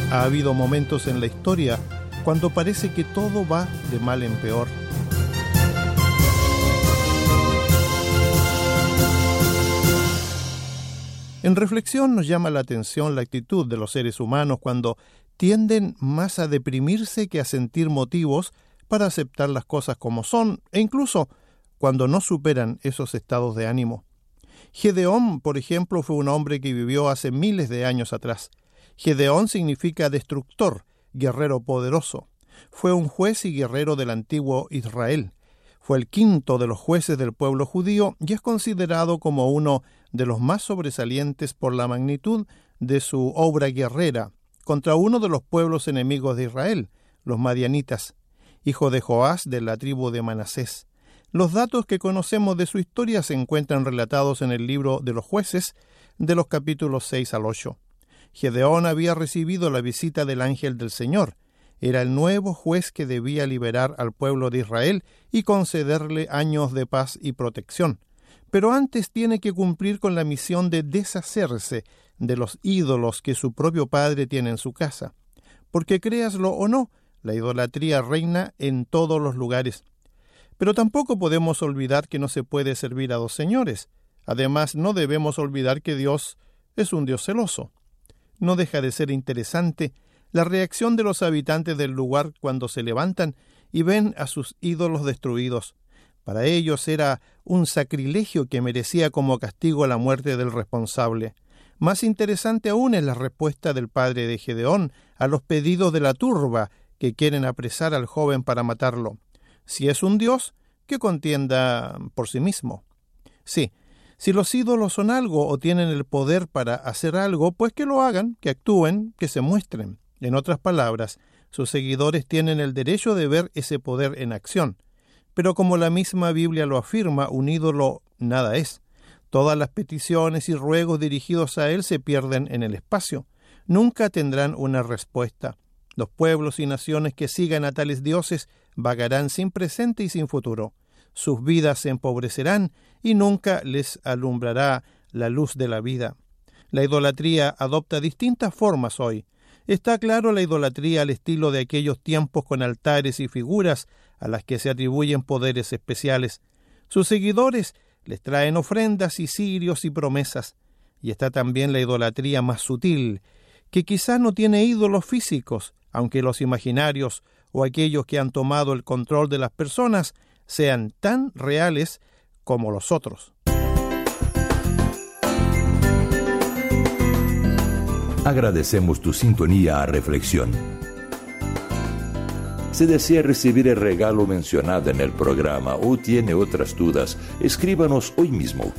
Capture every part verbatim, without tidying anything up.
Ha habido momentos en la historia cuando parece que todo va de mal en peor. En reflexión nos llama la atención la actitud de los seres humanos cuando tienden más a deprimirse que a sentir motivos para aceptar las cosas como son, e incluso cuando no superan esos estados de ánimo. Gedeón, por ejemplo, fue un hombre que vivió hace miles de años atrás. Gedeón significa destructor, guerrero poderoso. Fue un juez y guerrero del antiguo Israel. Fue el quinto de los jueces del pueblo judío y es considerado como uno de los más sobresalientes por la magnitud de su obra guerrera contra uno de los pueblos enemigos de Israel, los madianitas, hijo de Joás de la tribu de Manasés. Los datos que conocemos de su historia se encuentran relatados en el libro de los jueces, de los capítulos seis al ocho. Gedeón había recibido la visita del ángel del Señor. Era el nuevo juez que debía liberar al pueblo de Israel y concederle años de paz y protección. Pero antes tiene que cumplir con la misión de deshacerse de los ídolos que su propio padre tiene en su casa. Porque créaslo o no, la idolatría reina en todos los lugares. Pero tampoco podemos olvidar que no se puede servir a dos señores. Además, no debemos olvidar que Dios es un Dios celoso. No deja de ser interesante la reacción de los habitantes del lugar cuando se levantan y ven a sus ídolos destruidos. Para ellos era un sacrilegio que merecía como castigo la muerte del responsable. Más interesante aún es la respuesta del padre de Gedeón a los pedidos de la turba que quieren apresar al joven para matarlo. Si es un Dios, que contienda por sí mismo. Sí, si los ídolos son algo o tienen el poder para hacer algo, pues que lo hagan, que actúen, que se muestren. En otras palabras, sus seguidores tienen el derecho de ver ese poder en acción. Pero como la misma Biblia lo afirma, un ídolo nada es. Todas las peticiones y ruegos dirigidos a él se pierden en el espacio. Nunca tendrán una respuesta. Los pueblos y naciones que sigan a tales dioses vagarán sin presente y sin futuro. Sus vidas se empobrecerán y nunca les alumbrará la luz de la vida. La idolatría adopta distintas formas hoy. Está claro la idolatría al estilo de aquellos tiempos con altares y figuras a las que se atribuyen poderes especiales. Sus seguidores les traen ofrendas y cirios y promesas. Y está también la idolatría más sutil, que quizás no tiene ídolos físicos, aunque los imaginarios o aquellos que han tomado el control de las personas sean tan reales como los otros. Agradecemos tu sintonía a Reflexión. Si desea recibir el regalo mencionado en el programa o tiene otras dudas, escríbanos hoy mismo.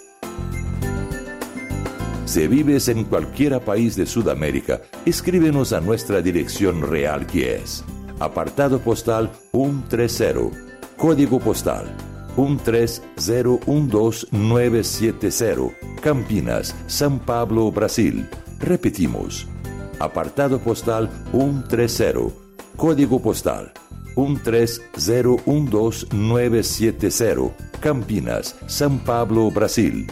Si vives en cualquier país de Sudamérica, escríbenos a nuestra dirección real, que es apartado postal ciento treinta, código postal uno tres cero uno dos nueve siete cero, Campinas, São Paulo, Brasil. Repetimos, apartado postal ciento treinta, código postal uno tres cero uno dos nueve siete cero, Campinas, São Paulo, Brasil.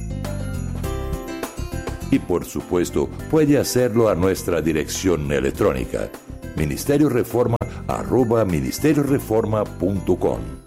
Y por supuesto, puede hacerlo a nuestra dirección electrónica, ministerio reforma arroba ministerio reforma punto com.